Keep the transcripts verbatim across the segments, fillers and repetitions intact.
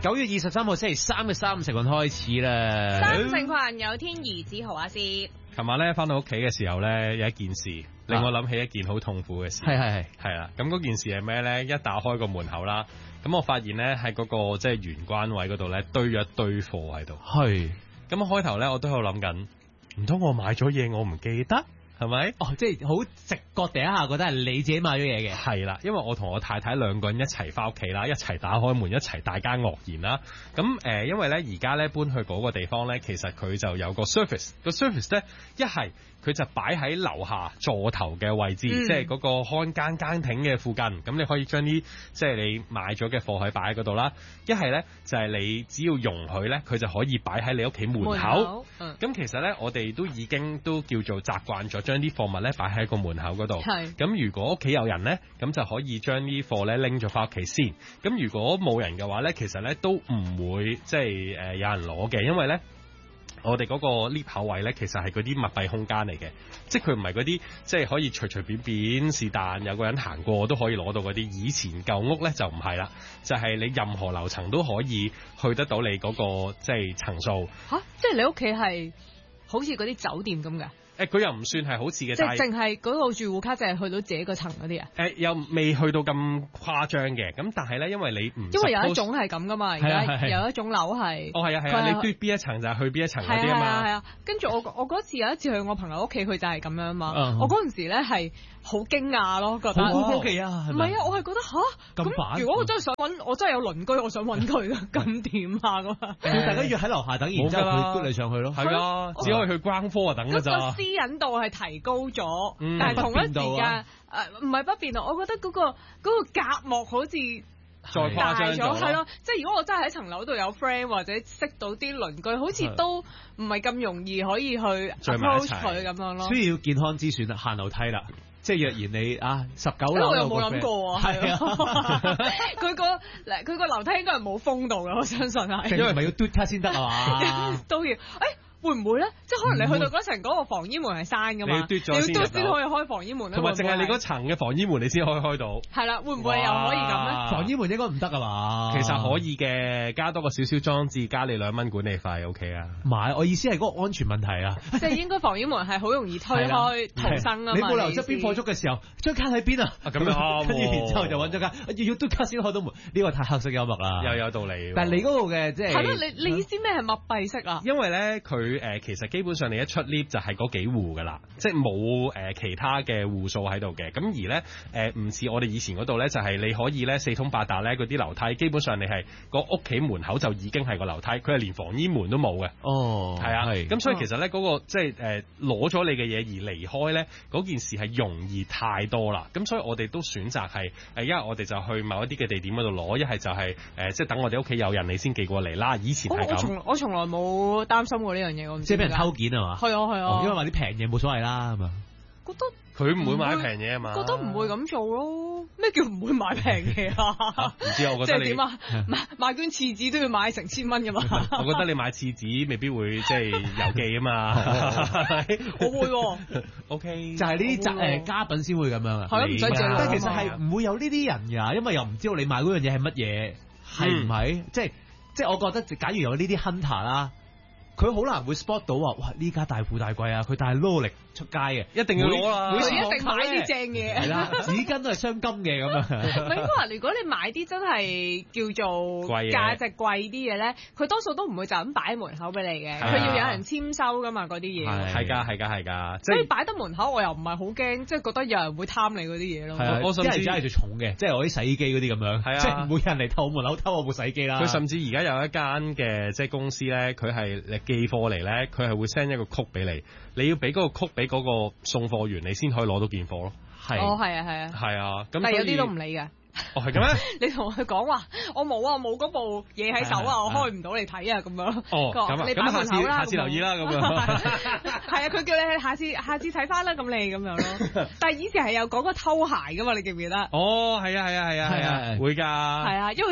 九月二十三號星期三嘅三成運開始啦。 三成群有天兒子豪阿師。 琴晚咧翻到屋企嘅時候咧，有一件事令我諗起一件好痛苦嘅事。 係係係係啦，咁嗰件事係咩咧？一打開個門口啦，咁我發現咧喺嗰個即係玄關位嗰度咧堆咗一堆貨喺度。 係。 咁開頭咧我都喺度諗緊，唔通我買咗嘢我唔記得？係咪？ 哦，即係好直覺第一下覺得係你自己買咗嘢嘅。 係啦，因為我同我太太兩個人一齊翻屋企啦，一齊打開門，一齊大家愕然啦。咁誒、呃，因為咧而家咧搬去嗰個地方咧，其實佢就有個 surface，個 surface 咧一係佢就擺喺樓下座頭嘅位置，嗯、即係嗰個看更更亭嘅附近。咁你可以將啲即係你買咗嘅貨喺擺喺嗰度啦。一係咧就係、是、你只要容許咧，佢就可以擺喺你屋企門口。咁、嗯、其實咧，我哋都已經都叫做習慣咗。將啲貨物咧擺喺個門口嗰度，咁如果屋企有人咧，咁就可以將啲貨咧拎咗翻屋企先。咁如果冇人嘅話咧，其實咧都唔會即係誒有人攞嘅，因為咧我哋嗰個 lift 口位咧，其實係嗰啲密閉空間嚟嘅，即係佢唔係嗰啲即係可以隨隨便便是但有個人行過都可以攞到嗰啲。以前舊屋咧就唔係啦，就係、是、你任何樓層都可以去得到你嗰、那個即係層數。 吓、啊，即係你屋企係好似嗰啲酒店咁㗎？ 誒佢又唔算係好似嘅， 即係淨係嗰個住戶卡，淨係去到自己個層嗰啲啊？ 誒又未去到咁誇張嘅，咁但係咧，因為你唔因為有一種係咁噶嘛，而家有一種樓係哦係啊係啊，你嘟邊一層就係去邊一層嗰啲啊嘛。 係啊係啊，跟住我我嗰次有一次去我朋友屋企，佢就係咁樣嘛。我嗰陣時咧係好驚訝咯，覺得好高科技啊！ 唔係啊，我係覺得吓咁，如果我真係想揾，我真係有鄰居，我想揾佢啊，咁點啊咁啊？ 要大家約喺樓下等，然之後佢嘟你上去咯。 係啊，只可以去關科啊等㗎咋。 個私隱度係提高咗， 嗯、 但係同一時間誒唔係不便啊！我覺得嗰、嗰個嗰、嗰個隔膜好似再誇張咗， 係咯。即係如果我真係喺層樓度有 friend 或者識到啲鄰居，好似都唔係咁容易可以去 approach 佢咁樣咯。 需要健康之選啦，行樓梯啦。即係若然你啊十九樓， 我又冇諗過啊。 係啊， 佢個嗱佢個樓梯應該係冇封到嘅，我相信係。 因為咪要嘟卡先得啊嘛。 都要誒。會唔會咧？即係可能你去到嗰層嗰個防煙門係閂噶嘛？ 你要嘟咗先， 你要嘟先可以開防煙門咧。 同埋淨係你嗰層嘅防煙門你先可以開到。 係啦，會唔會又可以咁咧？ 防煙門應該唔得啊嘛。 其實可以嘅，加多個少少裝置，加你兩蚊管理費 OK 啊。 唔係，我意思係嗰個安全問題啊。 即係應該防煙門係好容易推開逃生啊嘛。 你冇留側邊貨足嘅時候，張卡喺邊啊？ 咁樣跟住然之後就揾咗卡，要要嘟卡先開到門。呢個太黑色幽默啦。 又有道理。 但係你嗰個嘅即係係咯，你你意思咩係密閉式啊？ 因為咧佢誒其實基本。基本上你一出 lift 就係嗰幾戶噶啦，即係冇誒其他嘅戶數喺度嘅。咁而咧誒唔似我哋以前嗰度咧，就係、是、你可以咧四通八達咧嗰啲樓梯，基本上你係個屋企門口就已經係個樓梯，佢係連防煙門都冇嘅。 哦， 係啊，咁係。 所以其實咧嗰、那個即係誒攞咗你嘅嘢而離開咧，嗰件事係容易太多啦。咁所以我哋都選擇係誒，因為我哋就去某一啲嘅地點嗰度攞，一係就係、是、誒、呃、即係等我哋屋企有人你先寄過嚟啦。以前係咁、哦， 我從我從來冇擔心過呢樣嘢，我唔知即係俾人偷件係嘛？ 係啊係啊、哦， 因為話啲平嘢冇所謂啦，係嘛？ 覺得佢唔會買平嘢啊嘛？ 覺得唔會咁做咯。咩叫唔會買平嘢啊？ 唔知我覺得你即係點啊？買買卷廁紙都要買成千蚊噶嘛？ 我覺得你買廁紙未必會即係郵寄啊嘛。 我會喎、啊。 O K， 就係呢啲誒家品先會咁樣啊。 係咯，唔使借。 但係其實係唔會有呢啲人㗎，因為又唔知道你買嗰樣嘢係乜嘢，係唔係？即係即係我覺得，假如有呢啲 hunter 啦。佢好難會 spot 到話，哇！呢家大富大貴啊，佢帶勞力出街嘅， 一定要攞啦， 佢一定買啲正嘢。 係啦，紙巾都係雙金嘅咁啊。 唔係應該話，如果你買啲真係叫做價值貴啲嘅咧，佢多數都唔會就咁擺喺門口俾你嘅，佢要有人簽收噶嘛嗰啲嘢。 係㗎，係㗎，係㗎。 所以擺得門口，我又唔係好驚，即係覺得有人會貪你嗰啲嘢咯。 係啊，我甚至係最重嘅，即係我啲洗衣機嗰啲咁樣，即係唔會有人嚟偷門口偷我部洗衣機啦。 佢甚至而家有一間嘅即係公司咧，佢係寄貨嚟咧，佢係會 send 一個曲俾你，你要俾嗰個曲俾嗰個送貨員，你先可以攞到件貨咯。 係，哦，係啊，係啊， 係啊，咁但係有啲都唔理㗎。 哦，係嘅咩？ 你同佢講話，我冇啊，冇嗰部嘢喺手啊，我開唔到嚟睇啊，咁樣。 哦，咁啊， 你咁下次下次留意啦，咁樣。 係啊，佢叫你下次下次睇翻啦，咁你咁樣咯。但係以前係有講過偷鞋噶嘛，你記唔記得？ 哦，係啊，係啊，係啊，係啊，會㗎。 係啊，因為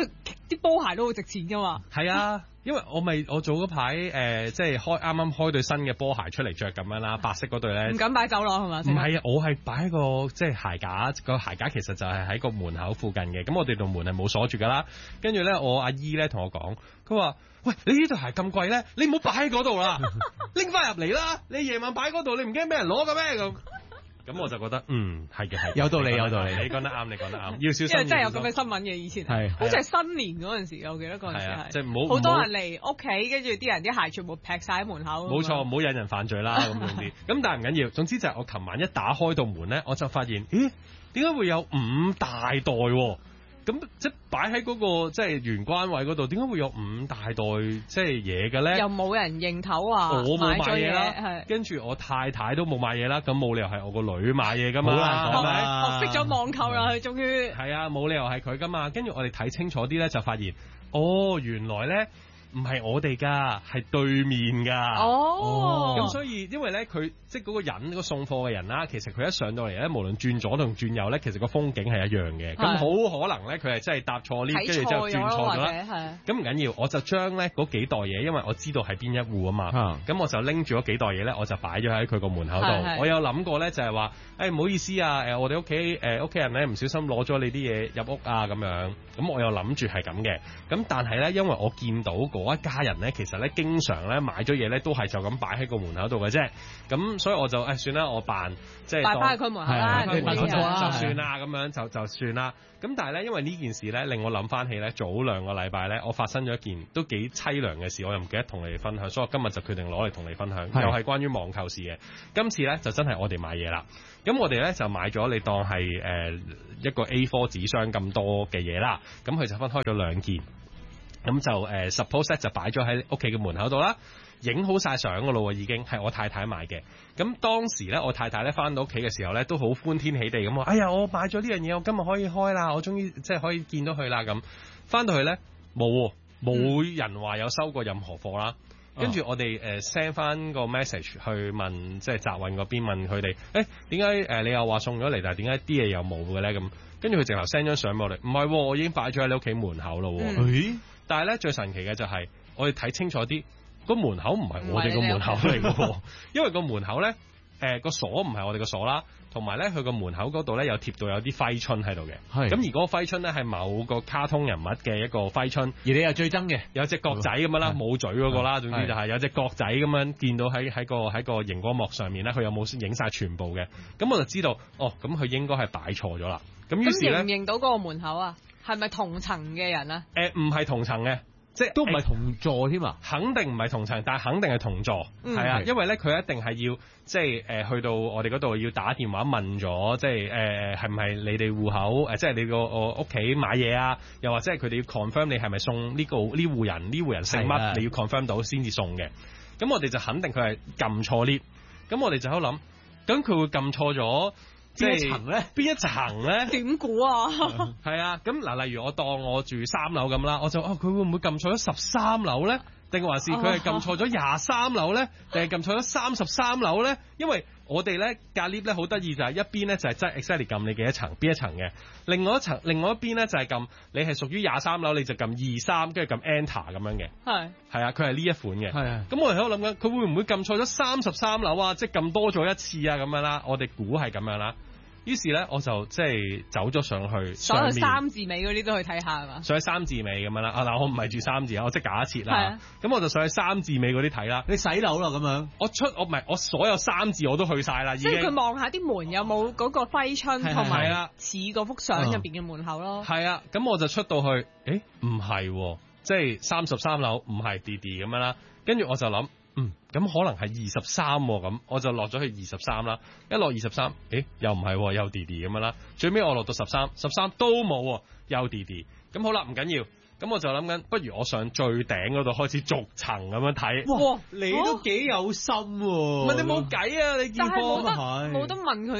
啲波鞋都好值錢噶嘛。 係啊。因為我咪我早嗰排誒，即係開啱啱開對新嘅波鞋出嚟着咁樣啦，白色嗰對咧， 唔敢擺走咯係嘛？ 唔係啊，我係擺喺個即係鞋架，個鞋架其實就係喺個門口附近嘅，咁我哋度門係冇鎖住噶啦。跟住咧，我阿姨咧同我講，佢話：喂，你呢對鞋咁貴咧，你唔好擺喺嗰度啦，拎翻入嚟啦，你夜晚擺嗰度，你唔驚俾人攞嘅咩咁？咁我就覺得嗯係嘅係， 有道理有道理， 你講得啱，你講得啱，要小心。因為真係有咁嘅新聞嘅，以前係，好似係新年嗰陣時，我記得嗰陣時係， 即係唔好好多人嚟屋企，跟住啲人啲鞋全部劈晒喺門口。 冇錯，唔好引人犯罪啦咁樣啲。咁但係唔緊要，總之就係我琴晚一打開道門咧，我就發現，咦，點解會有五大袋喎？咁即係擺喺嗰個即係玄關位嗰度，點解會有五大袋即係嘢嘅咧？ 又冇人認頭話我冇買嘢啦， 係跟住我太太都冇買嘢啦，咁冇理由係我個女買嘢噶嘛？ 好難講啊！學識咗網購啦，佢終於係啊，冇理由係佢噶嘛。跟住我哋睇清楚啲咧，就發現哦，原來咧。唔係我哋㗎，係對面㗎。 哦， 咁所以因為咧，佢即係嗰個人，個送貨嘅人啦，其實佢一上到嚟咧，無論轉左同轉右咧，其實個風景係一樣嘅。咁好可能咧，佢係真係搭錯 lift，跟住之後轉錯咗啦。咁唔緊要，我就將咧嗰幾袋嘢，因為我知道係邊一戶啊嘛。咁、嗯、我就拎住嗰幾袋嘢咧，我就擺咗喺佢個門口度。我有諗過咧，就係話，誒唔好意思啊，誒我哋屋企誒屋企人咧唔小心攞咗你啲嘢入屋啊咁樣。咁我又諗住係咁嘅。咁但係咧，因為我見到嗰一家人咧，其實咧經常咧買咗嘢咧，都係就咁擺喺個門口度嘅啫。咁所以我就誒、哎、算啦，我扮即係擺翻喺佢門口啦， 就算啦，咁樣就就算啦。咁但係咧，因為呢件事咧，令我諗翻起咧，早兩個禮拜咧，我發生咗一件都幾凄涼嘅事，我又唔記得同你哋分享，所以我今日就決定攞嚟同你分享，又係關於網購事嘅。今次咧就真係我哋買嘢啦。咁我哋咧就買咗你當係誒、呃、一個 A 四 紙箱咁多嘅嘢啦。咁佢就分開咗兩件。咁就誒、呃、suppose 咧就擺咗喺屋企嘅門口度啦，影好晒相噶咯喎，已經係我太太買嘅。咁當時咧，我太太咧翻到屋企嘅時候咧，都好歡天喜地咁話：哎呀，我買咗呢樣嘢，我今日可以開啦，我終於即係可以見到佢啦。咁翻到去咧冇冇人話有收過任何貨啦。跟住、嗯、我哋誒 send 翻個 message 去問，即係集運嗰邊問佢哋，誒點解誒你又話送咗嚟，但係點解啲嘢又冇嘅咧？咁跟住佢直頭 send 張相俾我哋，唔係、哦，我已經擺咗喺你屋企門口咯。嗯、但係咧最神奇嘅就係、是、我哋睇清楚啲，個門口唔係我哋個門口嚟嘅，因為個門口咧誒個鎖唔係我哋個鎖啦。同埋咧，佢個門口嗰度咧有貼到有啲揮春喺度嘅，咁是而嗰個揮春咧係某個卡通人物嘅一個揮春，而你又最憎嘅有隻角仔咁樣啦，冇是嘴嗰個啦，是總之就係有隻角仔咁樣見到喺喺個喺個熒光幕上面咧，佢有冇影晒全部嘅？咁我就知道，哦，咁佢應該係擺錯咗啦。咁於是咧，認唔認到嗰個門口啊？係咪同層嘅人啊？誒、呃，唔係同層嘅。即係都唔係同座添啊！肯定唔係同層，但係肯定係同座，係、嗯、啊，因為咧佢一定係要即係誒、呃、去到我哋嗰度要打電話問咗，即係誒係唔係你哋戶口誒、呃，即係你個我屋企買嘢啊？又或者係佢哋要 confirm 你係咪送呢、呢個呢戶人呢戶人姓乜？的你要 confirm 到先至送嘅。咁我哋就肯定佢係撳錯 lift。咁我哋就喺度諗，咁佢會撳錯咗。邊一層咧？邊一層咧？ 點估啊？ 係啊，咁嗱，例如我當我住三樓咁啦，我就哦，佢會唔會撳錯咗十三樓咧？定還是佢係撳錯咗廿三樓咧？定係撳錯咗三十三樓咧？因為我哋咧隔 lift 咧好得意就係一邊咧就係真係 exactly 撳你幾多層邊一層嘅，另外一層另外一邊咧就係撳你係屬於廿三樓你就撳二三跟住撳 enter 咁樣嘅。係係啊，佢係呢一款嘅。係啊，咁我哋喺度諗緊，佢會唔會撳錯咗三十三樓啊？即係撳多咗一次啊咁樣啦。我哋估係咁樣啦。於是咧，我就即係走咗上去， 所有三字尾嗰啲都去睇下係嘛？ 上去三字尾咁樣啦。啊嗱，我唔係住三字啊，我即係假設啦。咁我就上去三字尾嗰啲睇啦。你洗樓啦咁樣？我出我唔係我所有三字我都去晒啦。已經。即係佢望下啲門有冇嗰個揮春同埋似嗰幅相入邊嘅門口咯。係啊，咁我就出到去，誒唔係，即係三十三樓唔係弟弟咁樣啦。跟住我就諗。嗯，咁可能係二十三咁，我就落咗去二十三啦。一落二十三，誒，又唔係，又弟弟咁樣啦。最尾我落到十三，十三都冇，又弟弟。咁好啦，唔緊要。咁我就諗緊，不如我上最頂嗰度開始逐層咁樣睇。哇，你都幾有心喎！唔係你冇計啊，你見過係冇得問佢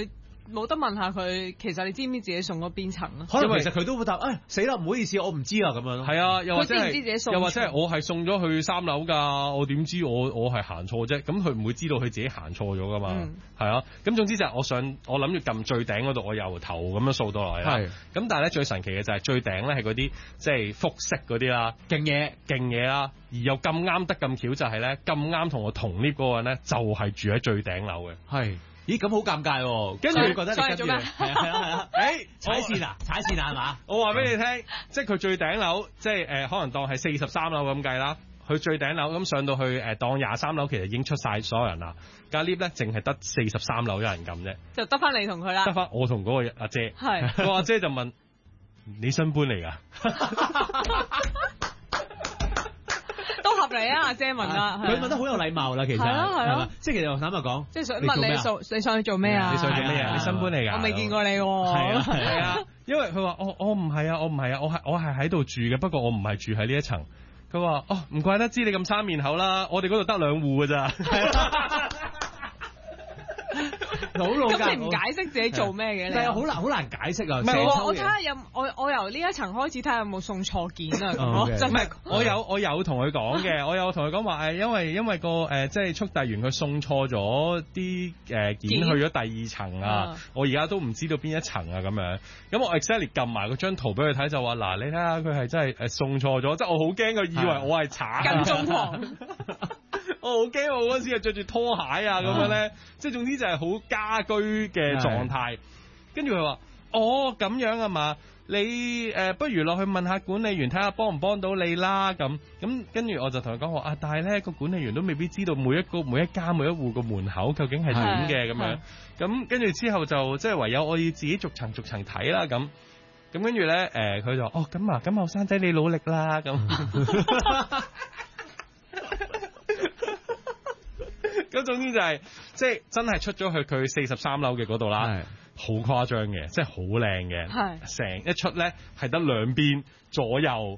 冇得問下佢，其實你知唔知自己送咗邊層啊？ 可能其實佢都會答，誒死啦，唔好意思，我唔知啊咁樣咯。 係啊，又或者佢知唔知自己送錯？ 又或者係我係送咗去三樓㗎，我點知我我係行錯啫？咁佢唔會知道佢自己行錯咗㗎嘛。係、嗯、啊，咁總之就係我上我諗住撳最頂嗰度，我由頭咁樣掃到落嚟啦。係。咁但係咧最神奇嘅就係最頂咧係嗰啲即係複式嗰啲啦，勁嘢勁嘢啦，而又咁啱得咁巧就係咧咁啱同我同 lift 嗰個人咧就係住喺最頂樓嘅。係。咦，咁好尷尬喎！跟住你覺得你跟住係啊係啊係啊！誒踩線啊踩線啊係嘛？我話俾你聽，即係佢最頂樓，即係誒可能當係四十三樓咁計啦。佢最頂樓咁上到去誒當廿三樓，其實已經出晒所有人啦。架 lift 咧淨係得四十三樓有人撳啫，就得翻你同佢啦。得翻我同嗰個阿姐。係個阿姐就問：你新搬嚟㗎？ 都合理啊！阿姐問啦， 佢問得好有禮貌啦，其實係咯係咯，即係其實我坦白講， 即係想問你做你上去做咩啊？ 你上去做咩啊？你新搬嚟㗎？ 我未見過你喎。係啊係啊，因為佢話我我唔係啊，我唔係啊，我係我係喺度住嘅，不過我唔係住喺呢一層。佢話哦，唔怪得知你咁生面口啦，我哋嗰度得兩戶㗎咋。好老㗎， 咁你唔解釋自己做咩嘅？ 但係好難好難解釋啊！ 唔係我我睇下有我我由呢一層開始睇下有冇送錯件啊！咁真係我有我有同佢講嘅，我有同佢講話誒，因為因為個誒即係速遞員佢送錯咗啲誒件去咗第二層啊，我而家都唔知道邊一層啊咁樣。咁我 exactly 撳埋嗰張圖俾佢睇就話嗱，你睇下佢係真係誒送錯咗，即係我好驚佢以為我係賊跟蹤狂。 我好驚我嗰陣時係著住拖鞋啊咁樣咧，即係總之就係好家居嘅狀態。跟住佢話：哦咁樣啊嘛，你誒、呃、不如落去問下管理員睇下幫唔幫到你啦咁。咁跟住我就同佢講話啊，但係咧個管理員都未必知道每一個每一家每一戶個門口究竟係點嘅咁樣。咁跟住之後就即係唯有我要自己逐層逐層睇啦咁。咁跟住咧誒佢就哦咁啊，咁後生仔你努力啦咁。咁總之就係、是、即係真係出咗去佢四十三樓嘅嗰度啦，好誇張嘅，即係好靚嘅，成一出咧係得兩邊左右